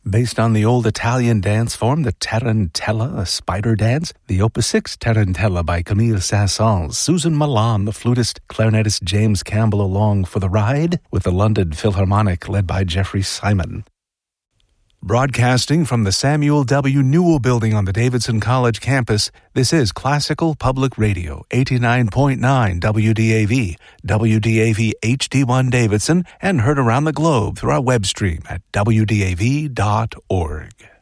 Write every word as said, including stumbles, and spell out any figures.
Based on the old Italian dance form, the Tarantella, a spider dance, the Opus six Tarantella by Camille Saint-Saëns, Susan Milan, the flutist, clarinetist James Campbell along for the ride, with the London Philharmonic led by Jeffrey Simon. Broadcasting from the Samuel W. Newell Building on the Davidson College campus, this is Classical Public Radio, eighty-nine point nine W D A V, W D A V H D one Davidson, and heard around the globe through our web stream at W D A V dot org.